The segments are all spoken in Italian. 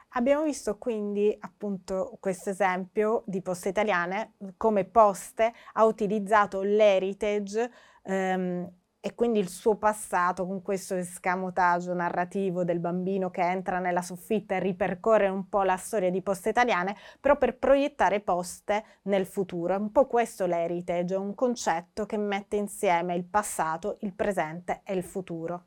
Abbiamo visto quindi appunto questo esempio di Poste Italiane, come Poste ha utilizzato l'heritage e quindi il suo passato con questo escamotage narrativo del bambino che entra nella soffitta e ripercorre un po' la storia di Poste Italiane, però per proiettare Poste nel futuro. È un po' questo l'heritage, un concetto che mette insieme il passato, il presente e il futuro.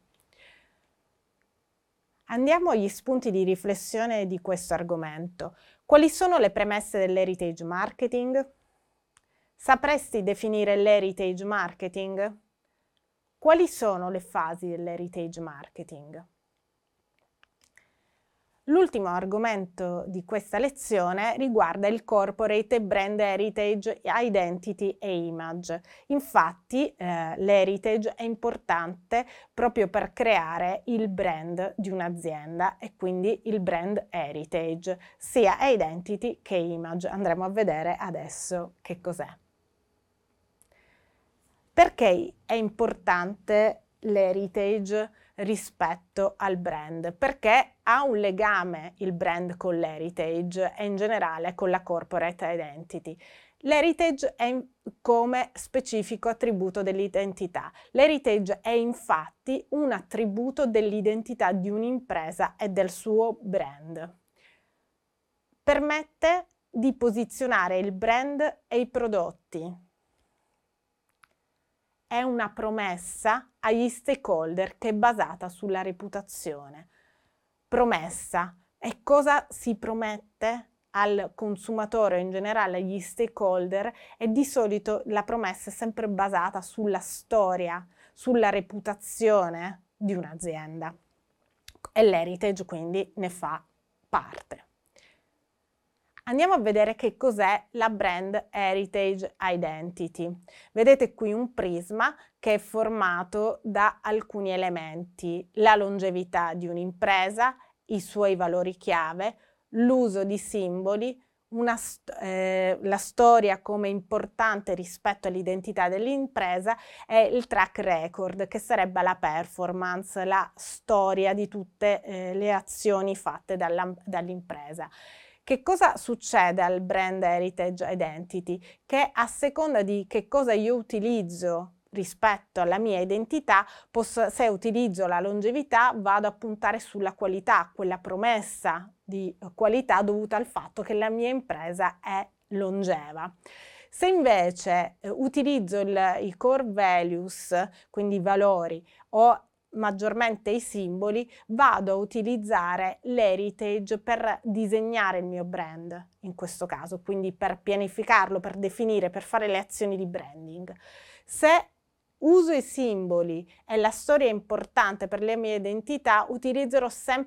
Andiamo agli spunti di riflessione di questo argomento. Quali sono le premesse dell'heritage marketing? Sapresti definire l'heritage marketing? Quali sono le fasi dell'heritage marketing? L'ultimo argomento di questa lezione riguarda il corporate brand heritage, identity e image. Infatti l'heritage è importante proprio per creare il brand di un'azienda e quindi il brand heritage, sia identity che image. Andremo a vedere adesso che cos'è. Perché è importante l'heritage rispetto al brand? Perché ha un legame il brand con l'heritage e in generale con la corporate identity. L'heritage è come specifico attributo dell'identità. L'heritage è infatti un attributo dell'identità di un'impresa e del suo brand. Permette di posizionare il brand e i prodotti. È una promessa agli stakeholder che è basata sulla reputazione. Promessa. E cosa si promette al consumatore o in generale agli stakeholder? E di solito la promessa è sempre basata sulla storia, sulla reputazione di un'azienda. E l'heritage quindi ne fa parte. Andiamo a vedere che cos'è la Brand Heritage Identity. Vedete qui un prisma che è formato da alcuni elementi: la longevità di un'impresa, i suoi valori chiave, l'uso di simboli, la storia come importante rispetto all'identità dell'impresa e il track record, che sarebbe la performance, la storia di tutte le azioni fatte dall'impresa. Che cosa succede al brand heritage identity? Che a seconda di che cosa io utilizzo rispetto alla mia identità, se utilizzo la longevità vado a puntare sulla qualità, quella promessa di qualità dovuta al fatto che la mia impresa è longeva. Se invece utilizzo i core values, quindi i valori, o maggiormente i simboli, vado a utilizzare l'heritage per disegnare il mio brand in questo caso, quindi per pianificarlo, per definire, per fare le azioni di branding. Se uso i simboli e la storia è importante per la mia identità, utilizzerò sempre